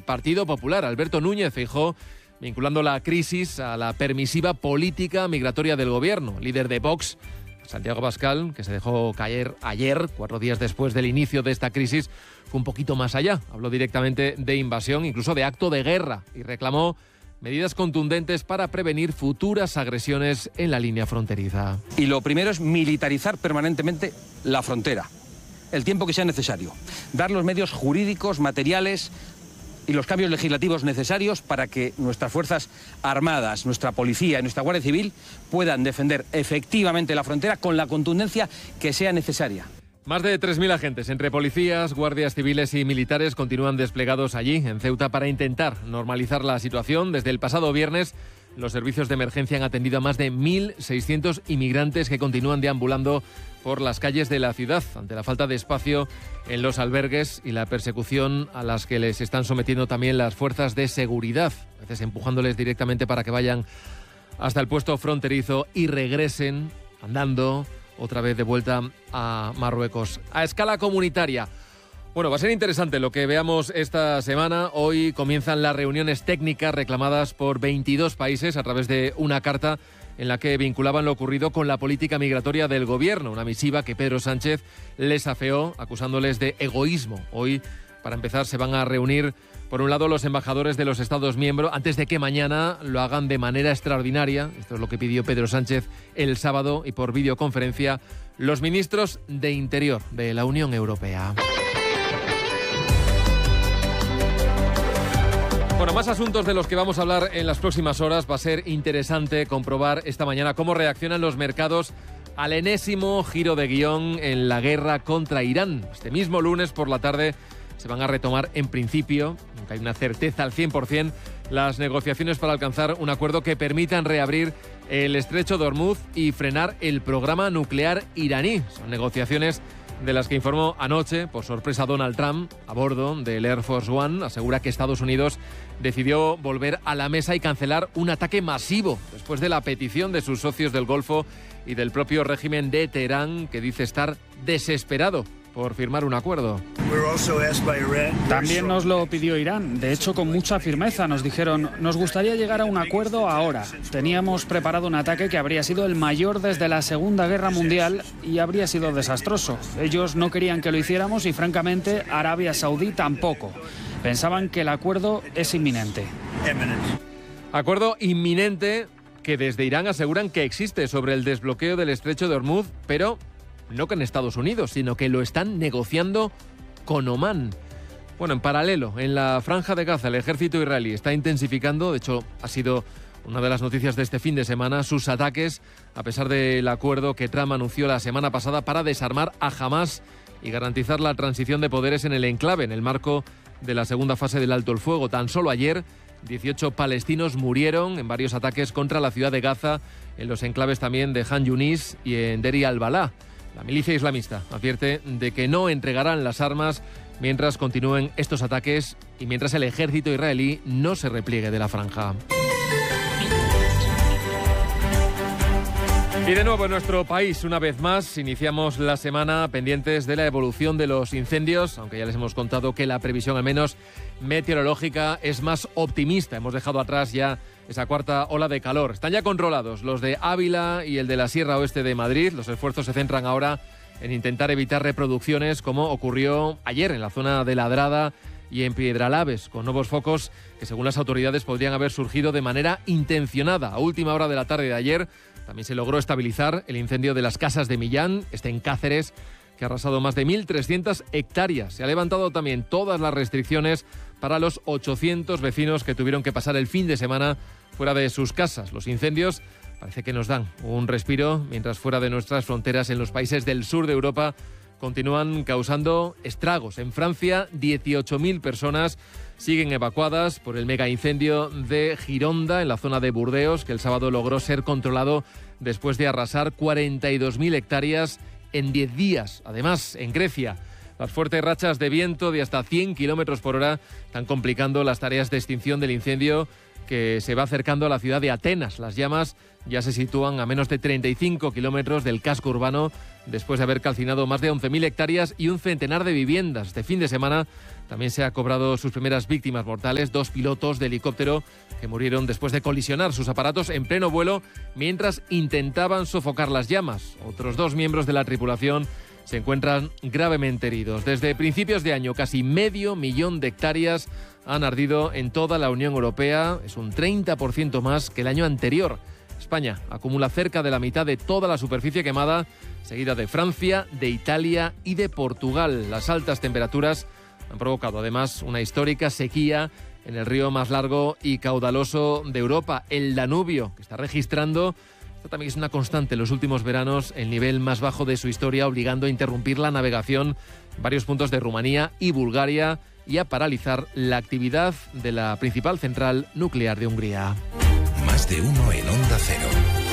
Partido Popular, Alberto Núñez Feijóo, vinculando la crisis a la permisiva política migratoria del gobierno. Líder de Vox, Santiago Abascal, que se dejó caer ayer, 4 días después del inicio de esta crisis, fue un poquito más allá. Habló directamente de invasión, incluso de acto de guerra, y reclamó medidas contundentes para prevenir futuras agresiones en la línea fronteriza. Y lo primero es militarizar permanentemente la frontera, el tiempo que sea necesario. Dar los medios jurídicos, materiales y los cambios legislativos necesarios para que nuestras Fuerzas Armadas, nuestra Policía y nuestra Guardia Civil puedan defender efectivamente la frontera con la contundencia que sea necesaria. Más de 3.000 agentes, entre policías, guardias civiles y militares, continúan desplegados allí, en Ceuta, para intentar normalizar la situación. Desde el pasado viernes, los servicios de emergencia han atendido a más de 1.600 inmigrantes que continúan deambulando por las calles de la ciudad, ante la falta de espacio en los albergues y la persecución a las que les están sometiendo también las fuerzas de seguridad, a veces empujándoles directamente para que vayan hasta el puesto fronterizo y regresen andando otra vez de vuelta a Marruecos. A escala comunitaria, bueno, va a ser interesante lo que veamos esta semana. Hoy comienzan las reuniones técnicas reclamadas por 22 países a través de una carta en la que vinculaban lo ocurrido con la política migratoria del gobierno, una misiva que Pedro Sánchez les afeó acusándoles de egoísmo. Hoy, para empezar, se van a reunir, por un lado, los embajadores de los Estados miembros, antes de que mañana lo hagan de manera extraordinaria. Esto es lo que pidió Pedro Sánchez el sábado, y por videoconferencia, los ministros de Interior de la Unión Europea. Bueno, más asuntos de los que vamos a hablar en las próximas horas. Va a ser interesante comprobar esta mañana cómo reaccionan los mercados al enésimo giro de guión en la guerra contra Irán. Este mismo lunes por la tarde se van a retomar, en principio, aunque hay una certeza al 100%, las negociaciones para alcanzar un acuerdo que permitan reabrir el estrecho de Hormuz y frenar el programa nuclear iraní. Son negociaciones de las que informó anoche, por sorpresa, Donald Trump, a bordo del Air Force One. Asegura que Estados Unidos decidió volver a la mesa y cancelar un ataque masivo después de la petición de sus socios del Golfo y del propio régimen de Teherán, que dice estar desesperado por firmar un acuerdo. También nos lo pidió Irán, de hecho con mucha firmeza. Nos dijeron, nos gustaría llegar a un acuerdo ahora. Teníamos preparado un ataque que habría sido el mayor desde la Segunda Guerra Mundial y habría sido desastroso. Ellos no querían que lo hiciéramos y francamente Arabia Saudí tampoco. Pensaban que el acuerdo es inminente. Acuerdo inminente que desde Irán aseguran que existe sobre el desbloqueo del estrecho de Hormuz, pero no con Estados Unidos, sino que lo están negociando con Omán. Bueno, en paralelo, en la Franja de Gaza, el ejército israelí está intensificando, de hecho ha sido una de las noticias de este fin de semana, sus ataques, a pesar del acuerdo que Trump anunció la semana pasada para desarmar a Hamás y garantizar la transición de poderes en el enclave, en el marco de la segunda fase del alto el fuego. Tan solo ayer, 18 palestinos murieron en varios ataques contra la ciudad de Gaza, en los enclaves también de Han Yunis y en Deri al-Balá. La milicia islamista advierte de que no entregarán las armas mientras continúen estos ataques y mientras el ejército israelí no se repliegue de la franja. Y de nuevo en nuestro país, una vez más, iniciamos la semana pendientes de la evolución de los incendios, aunque ya les hemos contado que la previsión, al menos meteorológica, es más optimista. Hemos dejado atrás ya esa cuarta ola de calor. Están ya controlados los de Ávila y el de la Sierra Oeste de Madrid. Los esfuerzos se centran ahora en intentar evitar reproducciones, como ocurrió ayer en la zona de Ladrada y en Piedralaves, con nuevos focos que, según las autoridades, podrían haber surgido de manera intencionada. A última hora de la tarde de ayer también se logró estabilizar el incendio de las Casas de Millán, en Cáceres, que ha arrasado más de 1.300 hectáreas. Se ha levantado también todas las restricciones para los 800 vecinos que tuvieron que pasar el fin de semana fuera de sus casas. Los incendios parece que nos dan un respiro, mientras fuera de nuestras fronteras, en los países del sur de Europa, continúan causando estragos. En Francia, 18.000 personas siguen evacuadas por el mega incendio de Gironda, en la zona de Burdeos, que el sábado logró ser controlado después de arrasar 42.000 hectáreas en 10 días. Además, en Grecia, las fuertes rachas de viento de hasta 100 kilómetros por hora están complicando las tareas de extinción del incendio, que se va acercando a la ciudad de Atenas. Las llamas ya se sitúan a menos de 35 kilómetros del casco urbano después de haber calcinado más de 11.000 hectáreas y un centenar de viviendas. Este fin de semana también se ha cobrado sus primeras víctimas mortales, 2 pilotos de helicóptero que murieron después de colisionar sus aparatos en pleno vuelo mientras intentaban sofocar las llamas. Otros 2 miembros de la tripulación se encuentran gravemente heridos. Desde principios de año, casi 500.000 de hectáreas han ardido en toda la Unión Europea. Es un 30% más que el año anterior. España acumula cerca de la mitad de toda la superficie quemada, seguida de Francia, de Italia y de Portugal. Las altas temperaturas han provocado además una histórica sequía en el río más largo y caudaloso de Europa, el Danubio, que está registrando, esto también es una constante en los últimos veranos, el nivel más bajo de su historia, obligando a interrumpir la navegación en varios puntos de Rumanía y Bulgaria y a paralizar la actividad de la principal central nuclear de Hungría. Más de uno en Onda Cero.